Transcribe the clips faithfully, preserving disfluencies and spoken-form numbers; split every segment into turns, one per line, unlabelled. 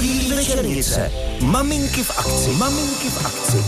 Krokodýlí večernice. Maminky v akci. Maminky v akci.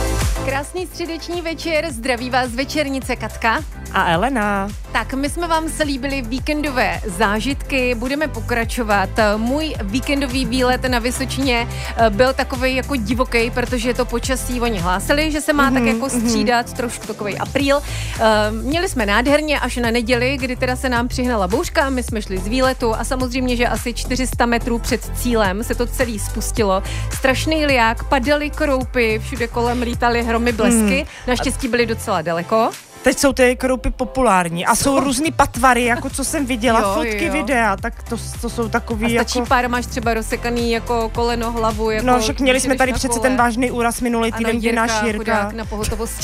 Krásný středeční večer, zdraví vás z večernice Katka
a Elena.
Tak, my jsme vám slíbili víkendové zážitky, budeme pokračovat. Můj víkendový výlet na Vysočině byl takovej jako divoký, protože to počasí oni hlásili, že se má mm-hmm, tak jako střídat, mm-hmm. trošku takovej apríl. Měli jsme nádherně až na neděli, kdy teda se nám přihnala bouřka, my jsme šli z výletu a samozřejmě, že asi čtyři sta metrů před cílem se to celý spustilo. Strašný liák, padaly kroupy, všude kolem lítaly hromy, blesky, mm. naštěstí byly docela daleko.
Teď jsou ty kroupy populární a jsou různý patvary, jako co jsem viděla,
jo,
fotky,
jo.
videa, tak to, to jsou takový
a stačí
jako...
pár, máš třeba rozsekaný jako koleno, hlavu. Jako
no však měli jsme tady přece ten vážný úraz minulý týden, kdy náš Jirka.
Na pohotovosti.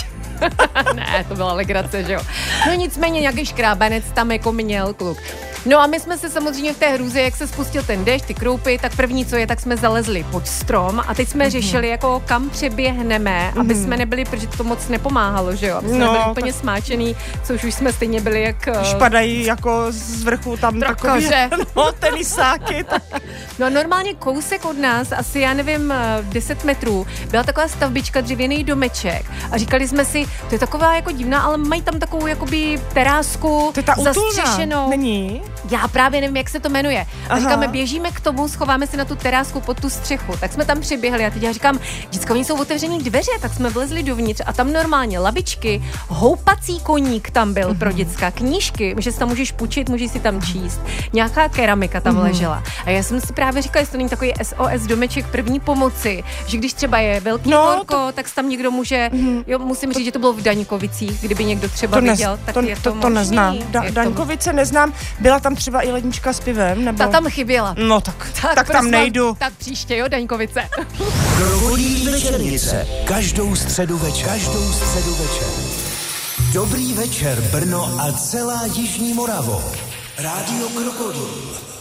Ne, to byla legrace, že jo. No nicméně nějaký škrábanec tam jako měl kluk. No a my jsme se samozřejmě v té hrůze, jak se spustil ten déšť, ty kroupy, tak první, co je, tak jsme zalezli pod strom a teď jsme mm-hmm. řešili, jako kam přeběhneme, mm-hmm. aby jsme nebyli, protože to moc nepomáhalo, že jo. Aby jsme
no,
byli úplně tak... smáčený, což už jsme stejně byli jak...
Už padají jako z vrchu tam takový no, tenisáky. Tak.
No normálně kousek od nás, asi já nevím, deset metrů, byla taková stavbička, dřevěný domeček a říkali jsme si, to je taková jako divná, ale mají tam takovou jakoby terásku
to je ta
zastřešenou.
Není?
Já právě nevím, jak se to jmenuje. A Aha. říkáme, běžíme k tomu, schováme si na tu terásku pod tu střechu. Tak jsme tam přiběhli a teď já říkám, vždycky oni jsou otevřený dveře, tak jsme vlezli dovnitř a tam normálně lavičky, houpací koník tam byl mm-hmm. pro děcka, knížky, že si tam můžeš půjčit, můžeš si tam číst. Nějaká keramika tam mm-hmm. ležela. A já jsem si právě říkala, jestli to není takový S O S domeček první pomoci, že když třeba je velký
no,
horko,
to...
tak tam někdo může, mm-hmm. jo, musím říct, že to bylo v Daňkovicích, kdyby někdo třeba
to nez,
viděl, tak
to,
je to,
to, to neznám. Da,
je
Daňkovice to... neznám. Byla tam třeba i lednička s pivem, nebo?
Ta tam chyběla.
No tak,
tak,
tak tam nejdu.
Tak příště, jo, Daňkovice.
Krokodýlí večernice. Každou středu večer. Každou středu večer. Dobrý večer, Brno a celá jižní Moravo. Rádio Krokodýl.